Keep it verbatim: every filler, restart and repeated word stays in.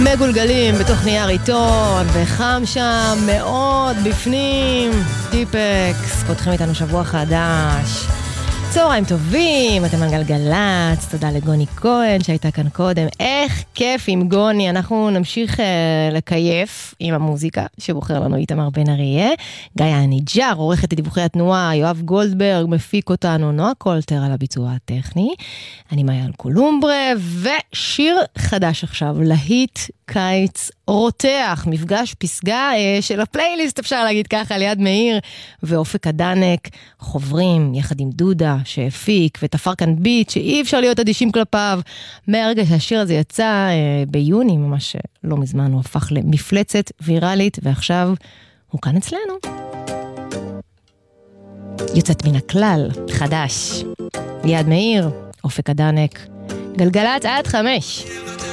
מגולגלים בתוך נייר עיתון, וחם שם מאוד בפנים. טיפקס, פותחים איתנו שבוע חדש. צהריים טובים, אתם על גלגלץ, תודה לגוני כהן שהייתה כאן קודם. איך כיף עם גוני, אנחנו נמשיך uh, לקייף עם המוזיקה שבוחר לנו איתמר בן אריה. גיא הניג'ר, עורכת את דיווחי התנועה, יואב גולדברג מפיק אותנו, נועה קולטר על הביצוע הטכני. אני מאיה קולומברה, ושיר חדש עכשיו, להיט קיץ רותח, מפגש פסגה uh, של הפלייליסט, אפשר להגיד ככה, ליד מאיר ואופק הדנק, חוברים יחד עם דודה שהפיק ותפר כאן ביט שאי אפשר להיות אדישים כלפיו. מהרגע שהשיר הזה יצא אה, ביוני, ממש לא מזמן, הוא הפך למפלצת ויראלית, ועכשיו הוא כאן אצלנו. יוצאת מן הכלל, חדש. ליד מאיר, אופק הדנק, גלגלת עד חמש.